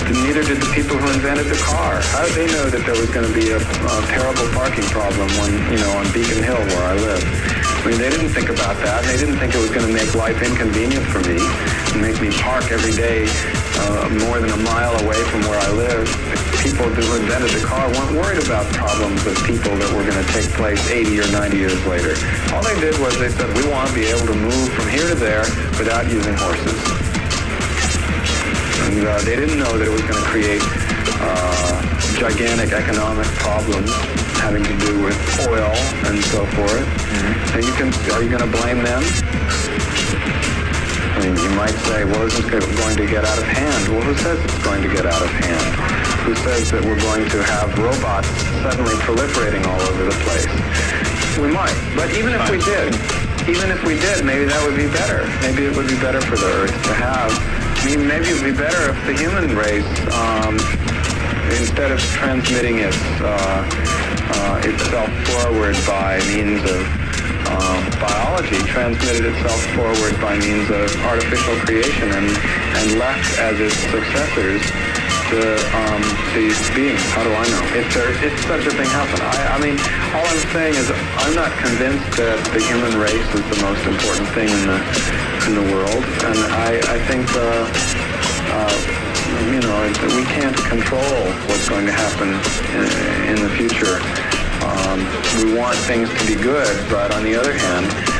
neither did the people who invented the car. How did they know that there was going to be a terrible parking problem on Beacon Hill where I live? I mean, they didn't think about that. They didn't think it was going to make life inconvenient for me and make me park every day more than a mile away from where I live. The people who invented the car weren't worried about problems with people that were going to take place 80 or 90 years later. All they did was they said, we want to be able to move from here to there without using horses. And they didn't know that it was going to create gigantic economic problems having to do with oil and so forth. Mm-hmm. And are you going to blame them? I mean, you might say, well, isn't it going to get out of hand? Well, who says it's going to get out of hand? Who says that we're going to have robots suddenly proliferating all over the place? We might. But even if we did, maybe that would be better. Maybe it would be better for the Earth to have. I mean, maybe it would be better if the human race, instead of transmitting itself forward by means of biology, transmitted itself forward by means of artificial creation and left as its successors these beings. How do I know? If such a thing happened. I mean, all I'm saying is I'm not convinced that the human race is the most important thing in the world, and I think we can't control what's going to happen in the future. We want things to be good, but on the other hand,